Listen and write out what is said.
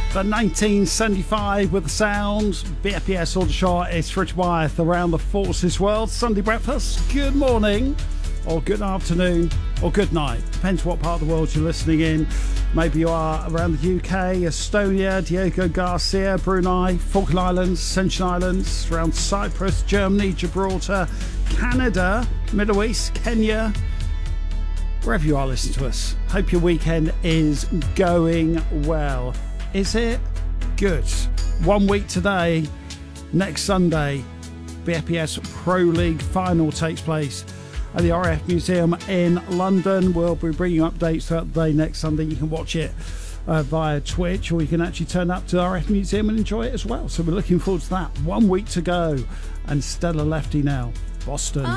The 1975 with the sound. BFPS Aldershot is Richard Wyeth around the Forces World. Sunday breakfast. Good morning, or good afternoon, or good night. Depends what part of the world you're listening in. Maybe you are around the UK, Estonia, Diego Garcia, Brunei, Falkland Islands, Ascension Islands, around Cyprus, Germany, Gibraltar, Canada, Middle East, Kenya. Wherever you are listening to us. Hope your weekend is going well. Is it? Good. 1 week today, next Sunday, BFPS Pro League final takes place at the RAF Museum in London. We'll be bringing updates throughout the day next Sunday. You can watch it via Twitch, or you can actually turn up to the RAF Museum and enjoy it as well. So we're looking forward to that. 1 week to go. And Stella Lefty now. Boston.